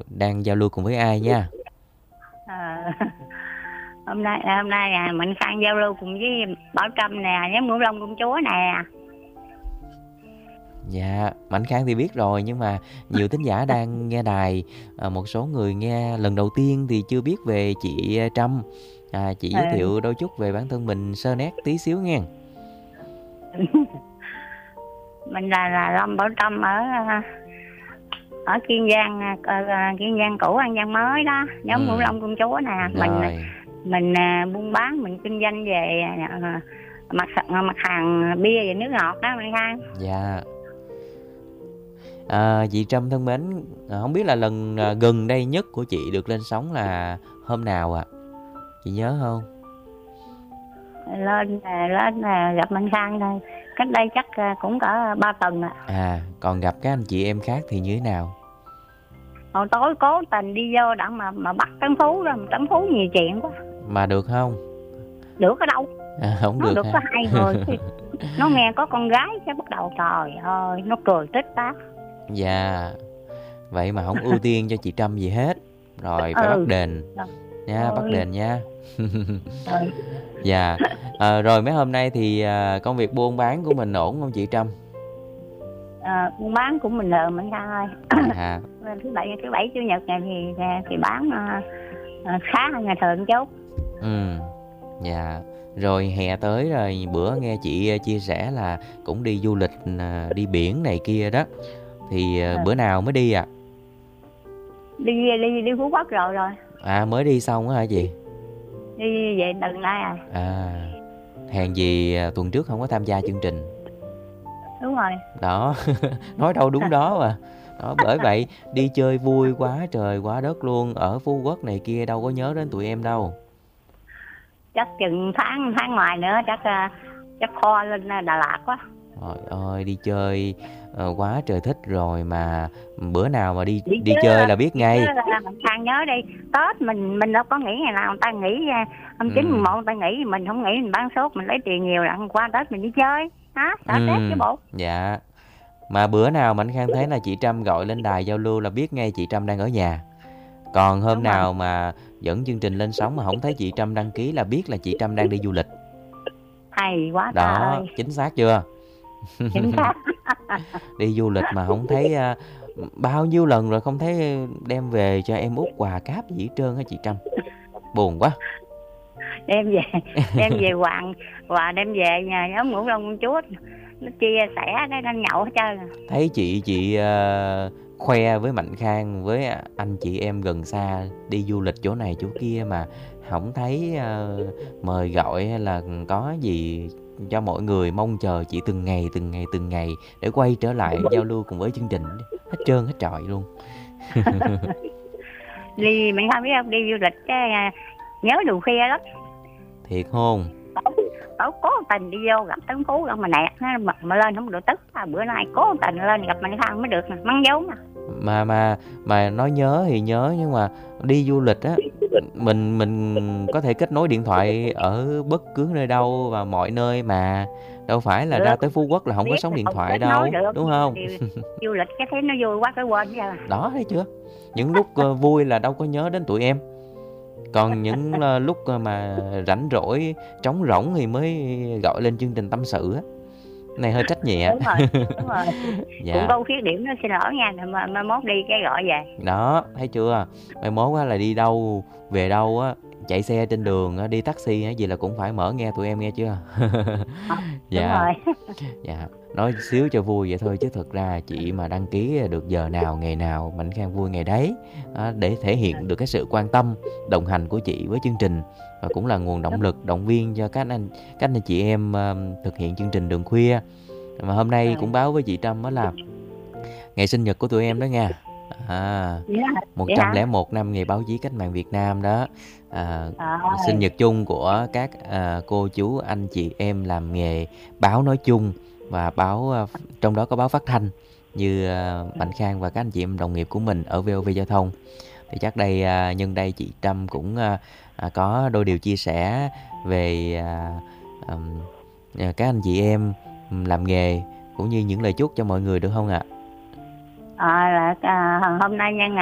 đang giao lưu cùng với ai nha. Ờ, hôm nay Mạnh Khang giao lưu cùng với Bảo Trâm nè, nhóm Ngũ Long công chúa nè. Dạ, Mạnh Khang thì biết rồi, nhưng mà nhiều thính giả đang nghe đài, một số người nghe lần đầu tiên thì chưa biết về chị Trâm. Chị giới Ừ. thiệu đôi chút về bản thân mình sơ nét tí xíu nghe. Mình là Long Bảo Trâm ở Kiên Giang, Kiên Giang cũ An Giang mới đó, nhóm Ngũ Long công chúa nè. Rồi. Mình buôn bán, mình kinh doanh về mặt hàng bia và nước ngọt đó Mạnh Khang. Dạ. Chị Trâm thân mến, không biết là lần gần đây nhất của chị được lên sóng là hôm nào ạ? Chị nhớ không? Lên gặp Mạnh Khang thôi, cách đây chắc cũng cỡ 3 tuần ạ. Còn gặp các anh chị em khác thì như thế nào? Hồi tối cố tình đi vô đặng mà bắt Tấn Phú rồi, Tấn Phú nhiều chuyện quá. Mà được không? Được ở đâu? Không nó được có hả? 2 người. Nó nghe có con gái cái bắt đầu trời ơi, nó cười tích tác. Dạ. Vậy mà không ưu tiên cho chị Trâm gì hết. Rồi phải bắt đền nha, bắt đền nha. Dạ. Rồi mấy hôm nay thì công việc buôn bán của mình ổn không chị Trâm? Buôn bán của mình Mạnh Khang ơi. thứ bảy chủ nhật này thì bán khá hơn ngày thường chút. Dạ. Rồi hè tới rồi, bữa nghe chị chia sẻ là cũng đi du lịch, đi biển này kia đó. Thì bữa nào mới đi ạ? Đi Phú Quốc rồi. Mới đi xong á hả chị? Đi về tuần nay Hèn gì tuần trước không có tham gia chương trình. Đúng rồi. Đó, nói đâu đúng đó mà. Đó, bởi vậy đi chơi vui quá trời quá đất luôn. Ở Phú Quốc này kia đâu có nhớ đến tụi em đâu. Chắc chừng tháng ngoài nữa chắc kho lên Đà Lạt quá. Trời ơi, đi chơi quá trời thích rồi, mà bữa nào mà đi chơi là biết ngay. Mình Khang nhớ đi, Tết mình đâu có nghỉ ngày nào, người ta nghỉ hôm 9, 11 người ta nghỉ, mình không nghỉ, mình bán sốt, mình lấy tiền nhiều là qua Tết mình đi chơi hả, sợ Tết chứ bộ. Dạ. Mà bữa nào Mạnh Khang thấy là chị Trâm gọi lên đài giao lưu là biết ngay chị Trâm đang ở nhà. Còn hôm Đúng nào rồi. mà dẫn chương trình lên sóng mà không thấy chị Trâm đăng ký là biết là chị Trâm đang đi du lịch. Hay quá đó, ta ơi. Chính xác chưa? Chính xác. Đi du lịch mà không thấy, bao nhiêu lần rồi không thấy đem về cho em út quà cáp gì hết trơn á chị Trâm. Buồn quá. đem về quà đem về nhà nhóm Ngũ Long công chúa nó chia sẻ nó nhậu hết trơn. Thấy chị khoe với Mạnh Khang với anh chị em gần xa đi du lịch chỗ này chỗ kia mà không thấy mời gọi hay là có gì cho mọi người mong chờ chị từng ngày để quay trở lại giao lưu cùng với chương trình. Hết trơn hết trọi luôn. Đi mình không biết không, đi du lịch cái nhớ đường khuya lắm. Thiệt không? Tao cố tình đi vô gặp Tấn Phú mà nẹt nó mà lên không được tức. Bữa nay cố tình lên gặp Mạnh Khang mới được nè, mắng dấu nè. Mà nói nhớ thì nhớ, nhưng mà đi du lịch á, mình có thể kết nối điện thoại ở bất cứ nơi đâu và mọi nơi, mà đâu phải là ra tới Phú Quốc là không có sóng điện thoại đâu, đúng không? Du lịch cái thấy nó vui quá cái quên chứ. Đó, thấy chưa? Những lúc vui là đâu có nhớ đến tụi em. Còn những lúc mà rảnh rỗi trống rỗng thì mới gọi lên chương trình tâm sự á. Này hơi trách nhẹ. Đúng rồi. Dạ. Cũng có khuyết điểm nó xin lỗi nha, mà mốt đi cái gọi về. Đó, thấy chưa? Mai mốt á là đi đâu về đâu á, chạy xe trên đường á, đi taxi hay gì là cũng phải mở nghe tụi em, nghe chưa? Dạ. Đúng rồi. Dạ, nói xíu cho vui vậy thôi, chứ thực ra chị mà đăng ký được giờ nào ngày nào Mạnh Khang vui ngày đấy, để thể hiện được cái sự quan tâm đồng hành của chị với chương trình, và cũng là nguồn động lực động viên cho các anh chị em thực hiện chương trình Đường Khuya. Mà hôm nay cũng báo với chị Trâm đó là ngày sinh nhật của tụi em đó nha. 101 năm ngày báo chí cách mạng Việt Nam đó. Sinh nhật chung của các cô chú anh chị em làm nghề báo nói chung, và báo trong đó có báo phát thanh như Mạnh Khang và các anh chị em đồng nghiệp của mình ở VOV Giao thông. Thì chắc đây nhân đây chị Trâm cũng có đôi điều chia sẻ về các anh chị em làm nghề, cũng như những lời chúc cho mọi người được không ạ? Hôm nay nhân